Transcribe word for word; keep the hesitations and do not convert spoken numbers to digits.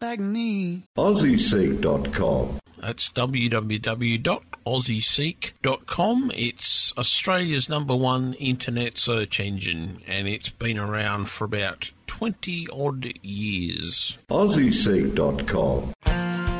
Bagni. Aussie Seek dot com. That's w w w dot aussie seek dot com. It's Australia's number one internet search engine, and it's been around for about twenty odd years. Aussie Seek dot com.